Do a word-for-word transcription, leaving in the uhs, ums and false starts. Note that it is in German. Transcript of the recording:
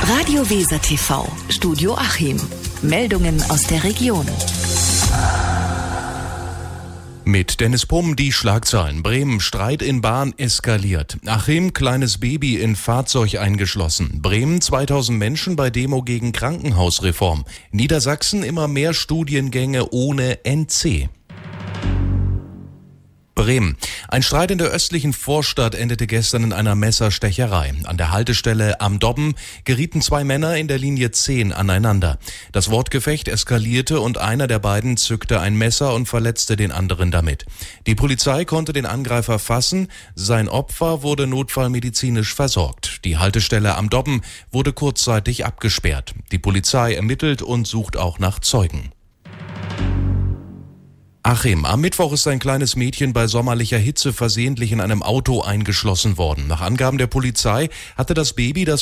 Radio Weser T V, Studio Achim. Meldungen aus der Region. Mit Dennis Pumm die Schlagzeilen. Bremen, Streit in Bahn eskaliert. Achim, kleines Baby in Fahrzeug eingeschlossen. Bremen, zweitausend Menschen bei Demo gegen Krankenhausreform. Niedersachsen, immer mehr Studiengänge ohne N C. Bremen. Ein Streit in der östlichen Vorstadt endete gestern in einer Messerstecherei. An der Haltestelle Am Dobben gerieten zwei Männer in der Linie zehn aneinander. Das Wortgefecht eskalierte und einer der beiden zückte ein Messer und verletzte den anderen damit. Die Polizei konnte den Angreifer fassen. Sein Opfer wurde notfallmedizinisch versorgt. Die Haltestelle Am Dobben wurde kurzzeitig abgesperrt. Die Polizei ermittelt und sucht auch nach Zeugen. Achim, am Mittwoch ist ein kleines Mädchen bei sommerlicher Hitze versehentlich in einem Auto eingeschlossen worden. Nach Angaben der Polizei hatte das Baby, das